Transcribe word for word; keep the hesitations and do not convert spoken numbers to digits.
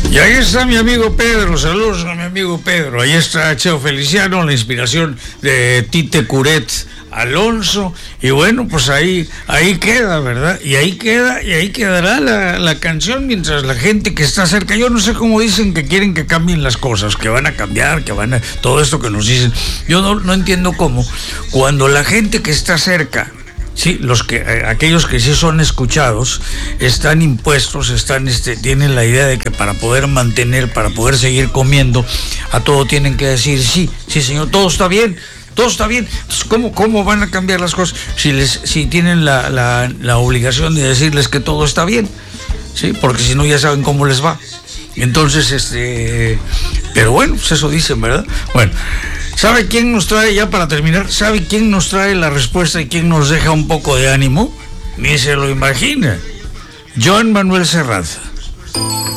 Y ahí está mi amigo Pedro, saludos a mi amigo Pedro. Ahí está Cheo Feliciano, la inspiración de Tite Curet Alonso. Y bueno, pues ahí, ahí queda, ¿verdad? Y ahí queda, y ahí quedará la, la canción mientras la gente que está cerca. Yo no sé cómo dicen que quieren que cambien las cosas, que van a cambiar, que van a... todo esto que nos dicen. Yo no, no entiendo cómo. Cuando la gente que está cerca... Sí, los que, aquellos que sí son escuchados, están impuestos, están, este, tienen la idea de que para poder mantener, para poder seguir comiendo, a todo tienen que decir sí, sí señor, todo está bien, todo está bien. Entonces, ¿cómo, cómo van a cambiar las cosas si les, si tienen la, la, la obligación de decirles que todo está bien? Sí, porque si no ya saben cómo les va. Entonces, este, pero bueno, pues eso dicen, ¿verdad? Bueno. ¿Sabe quién nos trae, ya para terminar, sabe quién nos trae la respuesta y quién nos deja un poco de ánimo? Ni se lo imagina. Joan Manuel Serrat.